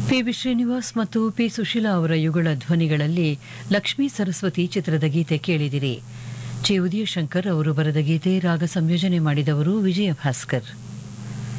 PB. Srinivas ಮತ್ತು P. Sushila ಅವರ ಯುಗಳ ಧ್ವನಿಗಳಲ್ಲಿ ಲಕ್ಷ್ಮೀ ಸರಸ್ವತಿ ಚಿತ್ರದ ಗೀತೆ ಕೇಳಿದಿರಿ. ಚಿ. ಉದಯಶಂಕರ್ ಅವರು ಬರೆದ ಗೀತೆ, ರಾಗ ಸಂಯೋಜನೆ ಮಾಡಿದವರು ವಿಜಯ ಭಾಸ್ಕರ್.